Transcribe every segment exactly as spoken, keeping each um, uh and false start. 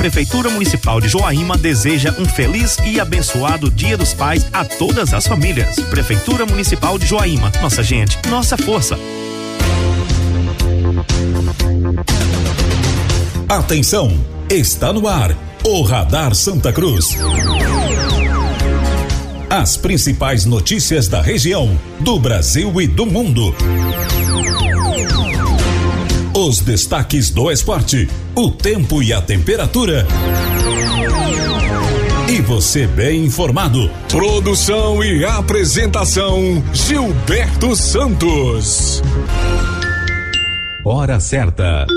Prefeitura Municipal de Joaíma deseja um feliz e abençoado Dia dos Pais a todas as famílias. Prefeitura Municipal de Joaíma, nossa gente, nossa força. Atenção, está no ar o Radar Santa Cruz. As principais notícias da região, do Brasil e do mundo. Os destaques do esporte, o tempo e a temperatura. E você bem informado. Produção e apresentação, Gilberto Santos. Hora certa.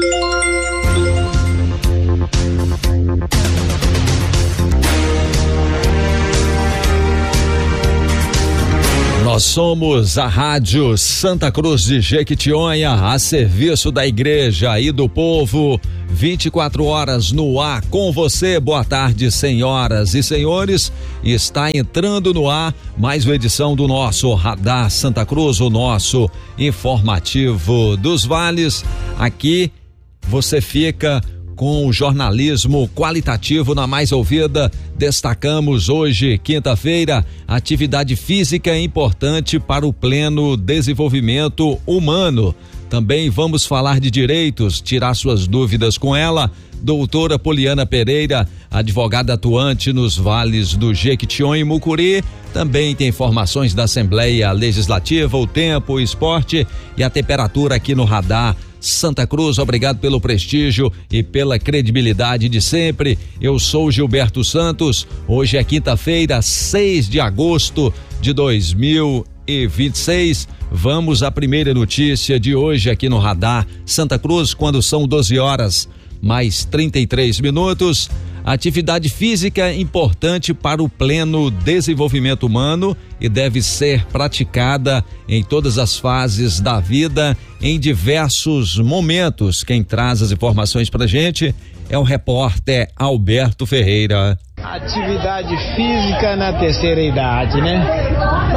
Nós somos a Rádio Santa Cruz de Jequitinhonha, a serviço da igreja e do povo, vinte e quatro horas no ar com você. Boa tarde, senhoras e senhores. Está entrando no ar mais uma edição do nosso Radar Santa Cruz, o nosso informativo dos vales. Aqui você fica com o jornalismo qualitativo na mais ouvida. Destacamos hoje, quinta-feira, atividade física é importante para o pleno desenvolvimento humano. Também vamos falar de direitos, tirar suas dúvidas com ela, doutora Poliana Pereira, advogada atuante nos vales do Jequitinhonha e Mucuri. Também tem informações da Assembleia Legislativa, o tempo, o esporte e a temperatura aqui no Radar Santa Cruz. Obrigado pelo prestígio e pela credibilidade de sempre. Eu sou Gilberto Santos. Hoje é quinta-feira, seis de agosto de dois mil e vinte e seis. Vamos à primeira notícia de hoje aqui no Radar Santa Cruz, quando são doze horas mais trinta e três minutos. Atividade física é importante para o pleno desenvolvimento humano e deve ser praticada em todas as fases da vida, em diversos momentos. Quem traz as informações pra gente é o repórter Alberto Ferreira. Atividade física na terceira idade, né?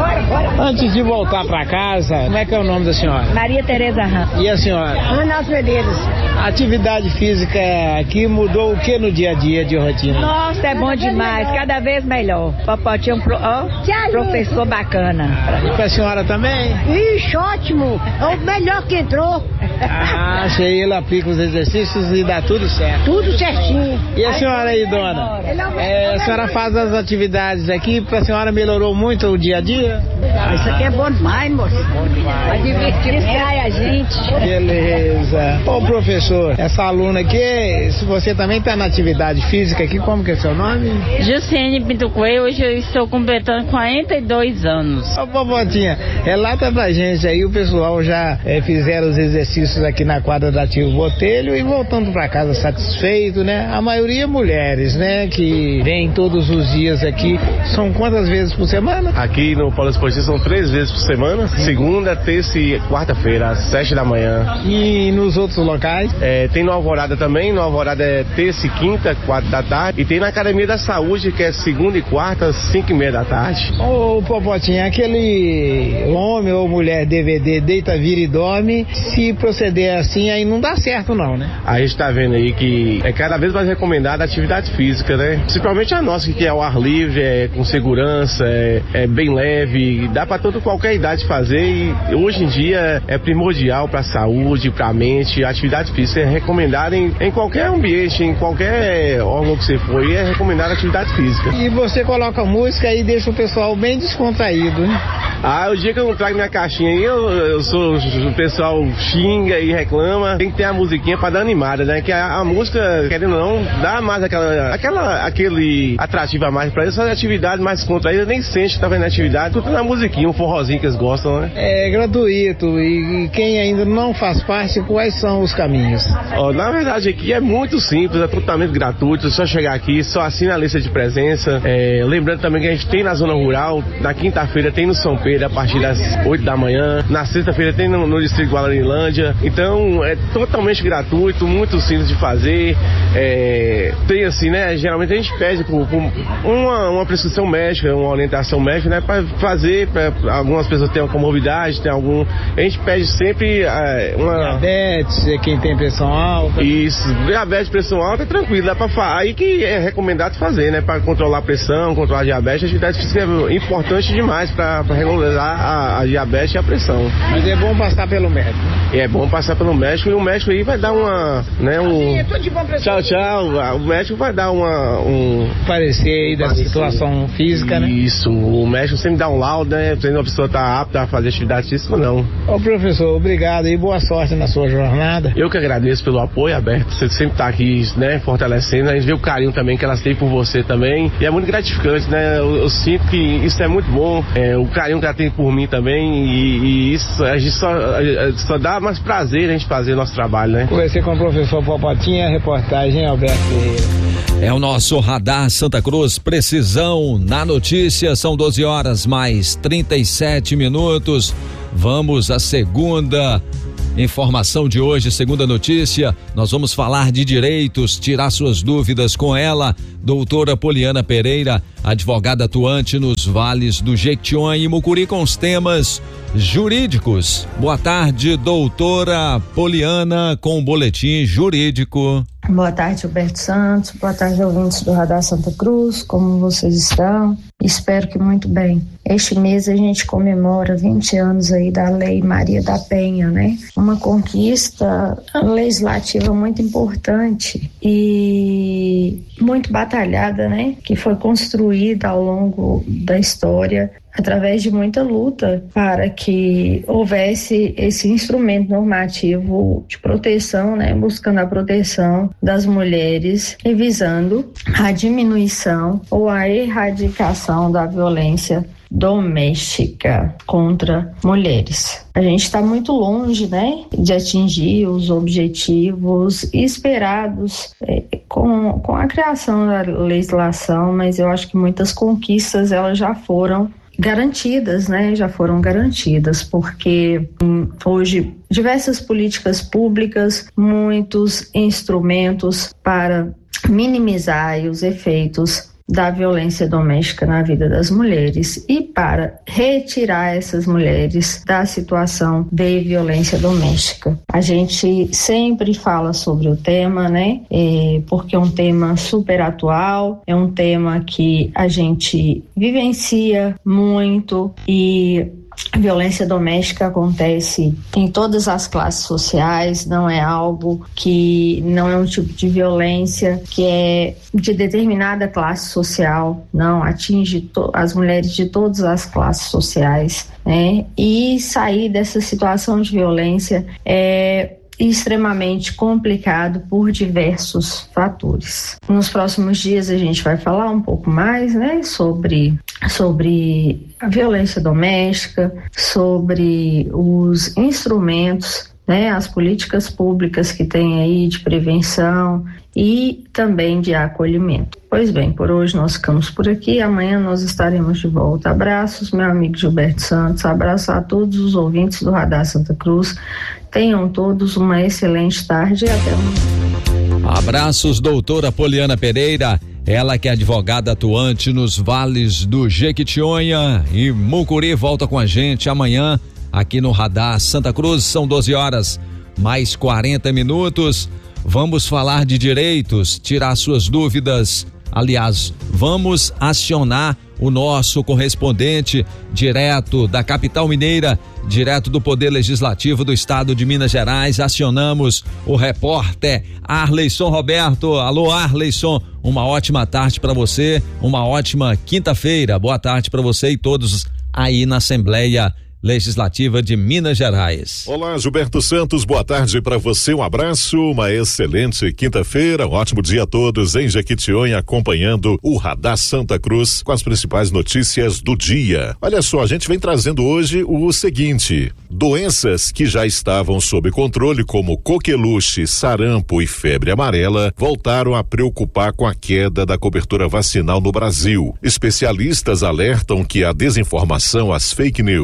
Antes de voltar para casa, como é que é o nome da senhora? Maria Tereza Ramos. E a senhora? Ana Medeiros. A atividade física aqui mudou o que no dia a dia de rotina? Nossa, é bom demais, cada vez melhor. Papai tinha um pro, ó, professor bacana. E para a senhora também? Ixi, ótimo, é o melhor que entrou. Ah, achei, ele aplica os exercícios e dá tudo certo. Tudo certinho. E a senhora aí, dona? É, a senhora faz as atividades aqui, para a senhora melhorou muito o dia a dia? Ah, isso aqui é bom demais, moço. Bom demais. Vai divertir, distrai a gente. Beleza. Ô, professor, essa aluna aqui, se você também está na atividade física aqui, como que é seu nome? Jussiene Pinto Coelho, hoje eu estou completando quarenta e dois anos. Ô, Popotinha, relata pra gente aí, o pessoal já é, fizeram os exercícios aqui na quadra da Tio Botelho e voltando pra casa satisfeito, né? A maioria mulheres, né? Que vêm todos os dias aqui. São quantas vezes por semana? Aqui no Polo Esportivo são três vezes por semana, segunda, terça e quarta-feira, às sete da manhã. E nos outros locais? É, tem no Alvorada também, no Alvorada é terça e quinta, quatro da tarde, e tem na Academia da Saúde, que é segunda e quarta, cinco e meia da tarde. Ô, Popotinha, aquele homem ou mulher D V D deita, vira e dorme, se proceder assim, aí não dá certo não, né? A gente tá vendo aí que é cada vez mais recomendada a atividade física, né? Principalmente a nossa, que é ao ar livre, é com segurança, é, é bem leve, dá pra toda qualquer idade fazer e hoje em dia é primordial pra saúde, pra mente. A atividade física é recomendada em, em qualquer ambiente, em qualquer órgão que você for, e é recomendada a atividade física. E você coloca música e deixa o pessoal bem descontraído, né? Ah, o dia que eu não trago minha caixinha aí, eu, eu sou, o pessoal xinga e reclama, tem que ter a musiquinha pra dar animada, né? Que a, a música, querendo ou não, dá mais aquela, aquela, aquele atrativo a mais pra eles, fazer atividade mais contraída, nem sente que tá vendo a atividade, tudo na musiquinha, um forrozinho que eles gostam, né? É gratuito, e, e quem ainda não faz parte, quais são os caminhos? Oh, na verdade aqui é muito simples, é totalmente gratuito, é só chegar aqui, só assina a lista de presença, é, lembrando também que a gente tem na zona rural, na quinta-feira tem no São Pedro, a partir das oito da manhã, na sexta-feira tem no, no distrito de Guaranílândia, então é totalmente gratuito, muito simples de fazer, é, tem assim, né, geralmente a gente pede por, por uma, uma prescrição médica, uma orientação médica, né, para fazer, pra, algumas pessoas têm uma comorbidade, tem algum, a gente pede sempre é, uma... Diabetes, quem tem pressão alta. Isso, diabetes, pressão alta é tranquilo, dá pra fazer, aí que é recomendado fazer, né, pra controlar a pressão, controlar a diabetes, a atividade física é importante demais pra, pra regularizar a, a diabetes e a pressão. Mas é bom passar pelo médico. É bom passar pelo médico e o médico aí vai dar uma, né, um... É tudo de bom pra tchau, tchau, o médico vai dar uma, um... parecer aí da parecer. Situação física, né? Isso, o médico sempre dá um laudo, né, se a pessoa tá apta a fazer atividade física ou não. Ô professor, obrigado e boa sorte na sua jornada. Eu que agradeço pelo apoio, Alberto, você sempre tá aqui, né, fortalecendo, a gente vê o carinho também que elas têm por você também, e é muito gratificante, né, eu, eu sinto que isso é muito bom, é, o carinho que ela tem por mim também, e, e isso a gente só, a, só dá mais prazer a gente fazer o nosso trabalho, né. Conversei com o professor Popotinha, reportagem Alberto Ferreira. É o nosso Radar Santa Cruz, precisão na notícia, são doze horas mais trinta e sete minutos. Vamos à segunda informação de hoje, segunda notícia. Nós vamos falar de direitos, tirar suas dúvidas com ela, doutora Poliana Pereira, advogada atuante nos vales do Jequitinhonha e Mucuri com os temas jurídicos. Boa tarde, doutora Poliana, com o boletim jurídico. Boa tarde, Alberto Santos. Boa tarde, ouvintes do Radar Santa Cruz. Como vocês estão? Espero que muito bem. Este mês a gente comemora vinte anos aí da Lei Maria da Penha, né? Uma conquista legislativa muito importante e muito batalhada, né? Que foi construída ao longo da história através de muita luta para que houvesse esse instrumento normativo de proteção, né, buscando a proteção das mulheres e visando a diminuição ou a erradicação da violência doméstica contra mulheres. A gente está muito longe, né, de atingir os objetivos esperados é, com, com a criação da legislação, mas eu acho que muitas conquistas elas já foram garantidas, né? Já foram garantidas, porque hum, hoje diversas políticas públicas, muitos instrumentos para minimizar os efeitos da violência doméstica na vida das mulheres e para retirar essas mulheres da situação de violência doméstica. A gente sempre fala sobre o tema, né? É, porque é um tema super atual, é um tema que a gente vivencia muito e a violência doméstica acontece em todas as classes sociais, não é algo que não é um tipo de violência que é de determinada classe social, não, atinge to- as mulheres de todas as classes sociais, né? E sair dessa situação de violência é extremamente complicado por diversos fatores. Nos próximos dias a gente vai falar um pouco mais, né, sobre, sobre a violência doméstica, sobre os instrumentos, né, as políticas públicas que tem aí de prevenção e também de acolhimento. Pois bem, por hoje nós ficamos por aqui, amanhã nós estaremos de volta. Abraços, meu amigo Gilberto Santos, abraço a todos os ouvintes do Radar Santa Cruz, tenham todos uma excelente tarde e até amanhã. Abraços, doutora Poliana Pereira, ela que é advogada atuante nos vales do Jequitinhonha e Mucuri, volta com a gente amanhã aqui no Radar Santa Cruz, são doze horas mais quarenta minutos. Vamos falar de direitos, tirar suas dúvidas. Aliás, vamos acionar o nosso correspondente direto da capital mineira, direto do Poder Legislativo do Estado de Minas Gerais. Acionamos o repórter Arleison Roberto. Alô, Arleison, uma ótima tarde para você, uma ótima quinta-feira. Boa tarde para você e todos aí na Assembleia Legislativa de Minas Gerais. Olá, Gilberto Santos, boa tarde para você, um abraço, uma excelente quinta-feira, um ótimo dia a todos em Jequitinhonha, acompanhando o Radar Santa Cruz com as principais notícias do dia. Olha só, a gente vem trazendo hoje o seguinte: doenças que já estavam sob controle, como coqueluche, sarampo e febre amarela, voltaram a preocupar com a queda da cobertura vacinal no Brasil. Especialistas alertam que a desinformação, as fake news e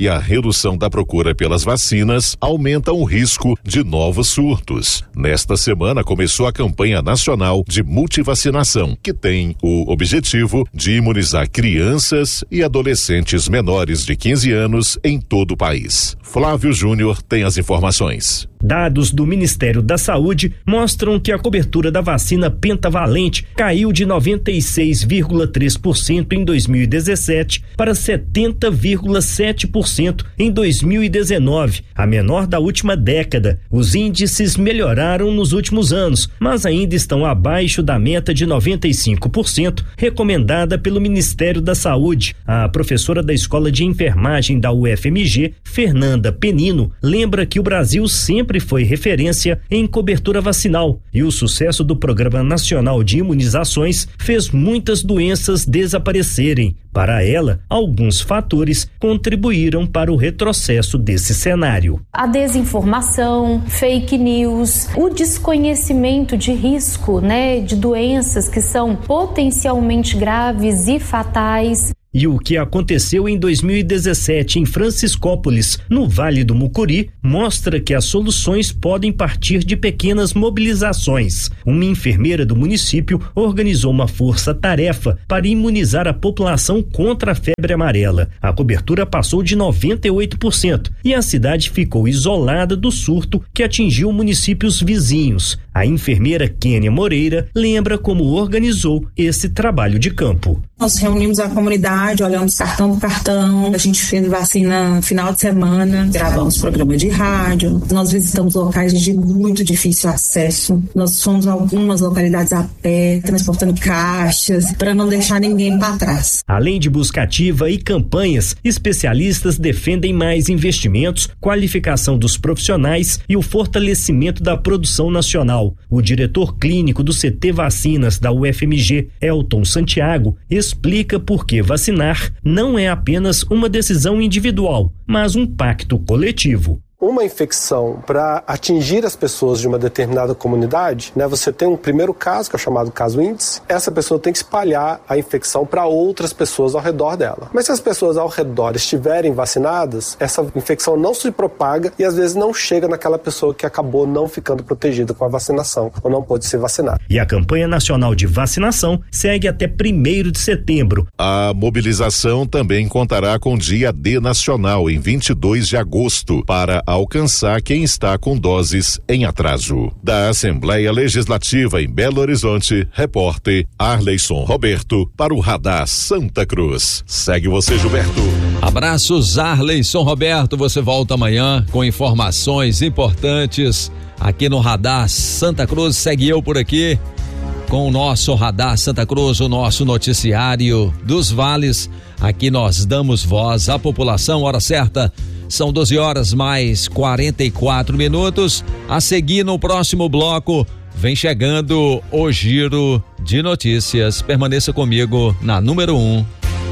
a redução da procura pelas vacinas aumenta o risco de novos surtos. Nesta semana começou a campanha nacional de multivacinação, que tem o objetivo de imunizar crianças e adolescentes menores de quinze anos em todo o país. Flávio Júnior tem as informações. Dados do Ministério da Saúde mostram que a cobertura da vacina pentavalente caiu de noventa e seis vírgula três por cento em dois mil e dezessete para setenta vírgula sete por cento em dois mil e dezenove, a menor da última década. Os índices melhoraram nos últimos anos, mas ainda estão abaixo da meta de noventa e cinco por cento recomendada pelo Ministério da Saúde. A professora da Escola de Enfermagem da U F M G, Fernanda Penino, lembra que o Brasil sempre foi referência em cobertura vacinal e o sucesso do Programa Nacional de Imunizações fez muitas doenças desaparecerem. Para ela, alguns fatores contribuíram para o retrocesso desse cenário. A desinformação, fake news, o desconhecimento de risco, né, de doenças que são potencialmente graves e fatais. E o que aconteceu em dois mil e dezessete em Franciscópolis, no Vale do Mucuri, mostra que as soluções podem partir de pequenas mobilizações. Uma enfermeira do município organizou uma força-tarefa para imunizar a população contra a febre amarela. A cobertura passou de noventa e oito por cento e a cidade ficou isolada do surto que atingiu municípios vizinhos. A enfermeira Kênia Moreira lembra como organizou esse trabalho de campo. Nós reunimos a comunidade, olhamos cartão por cartão, a gente fez vacina no final de semana, gravamos programa de rádio, nós visitamos locais de muito difícil acesso, nós fomos a algumas localidades a pé, transportando caixas, para não deixar ninguém para trás. Além de busca ativa e campanhas, especialistas defendem mais investimentos, qualificação dos profissionais e o fortalecimento da produção nacional. O diretor clínico do C T Vacinas da U F M G, Elton Santiago, explica por que vacinar não é apenas uma decisão individual, mas um pacto coletivo. Uma infecção, para atingir as pessoas de uma determinada comunidade, né, você tem um primeiro caso, que é o chamado caso índice, essa pessoa tem que espalhar a infecção para outras pessoas ao redor dela. Mas se as pessoas ao redor estiverem vacinadas, essa infecção não se propaga e às vezes não chega naquela pessoa que acabou não ficando protegida com a vacinação ou não pôde ser vacinada. E a campanha nacional de vacinação segue até primeiro de setembro. A mobilização também contará com o Dia D Nacional em vinte e dois de agosto para alcançar quem está com doses em atraso. Da Assembleia Legislativa em Belo Horizonte, repórter Arleison Roberto para o Radar Santa Cruz. Segue você, Gilberto. Abraços, Arleison Roberto. Você volta amanhã com informações importantes aqui no Radar Santa Cruz. Segue eu por aqui com o nosso Radar Santa Cruz, o nosso noticiário dos vales. Aqui nós damos voz à população. Hora certa, são doze horas mais quarenta e quatro minutos. A seguir, no próximo bloco, vem chegando o Giro de Notícias. Permaneça comigo na número um.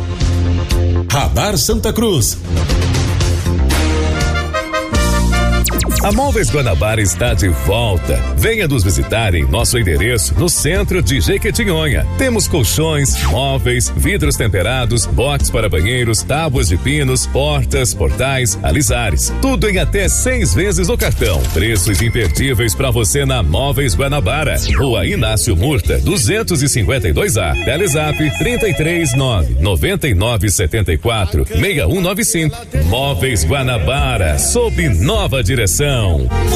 Radar Santa Cruz. A Móveis Guanabara está de volta. Venha nos visitar em nosso endereço no centro de Jequitinhonha. Temos colchões, móveis, vidros temperados, box para banheiros, tábuas de pinos, portas, portais, alisares. Tudo em até seis vezes no cartão. Preços imperdíveis para você na Móveis Guanabara. Rua Inácio Murta, duzentos e cinquenta e dois A. Telezap trinta e três nove noventa e nove setenta e quatro sessenta e um noventa e cinco. Móveis Guanabara, sob nova direção.